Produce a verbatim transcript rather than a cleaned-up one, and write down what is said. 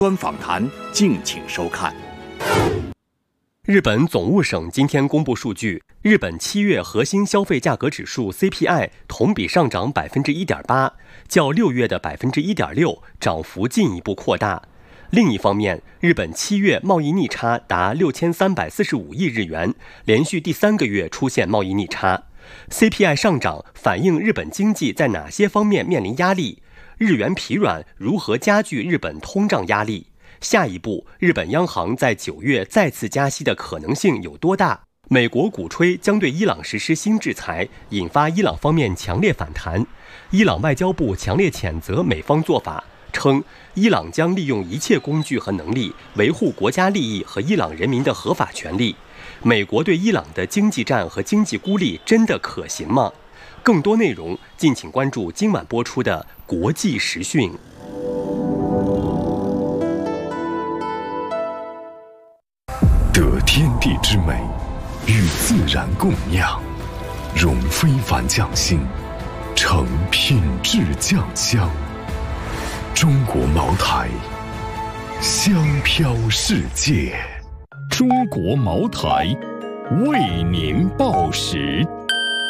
专访谈，敬请收看。 日本总务省今天公布数据，日本七月核心消费价格指数 C P I 同比上涨 百分之一点八， 较六月的 百分之一点六 涨幅进一步扩大。另一方面，日本七月贸易逆差达六千三百四十五亿日元，连续第三个月出现贸易逆差。C P I 上涨反映日本经济在哪些方面面临压力？日元疲软如何加剧日本通胀压力？下一步，日本央行在九月再次加息的可能性有多大？美国鼓吹将对伊朗实施新制裁，引发伊朗方面强烈反弹。伊朗外交部强烈谴责美方做法，称伊朗将利用一切工具和能力维护国家利益和伊朗人民的合法权利。美国对伊朗的经济战和经济孤立真的可行吗？更多内容敬请关注今晚播出的国际时讯。 得天地之美，与自然共酿，融非凡匠心，成品质酱香。中国茅台，香飘世界。 中国茅台，为您报时。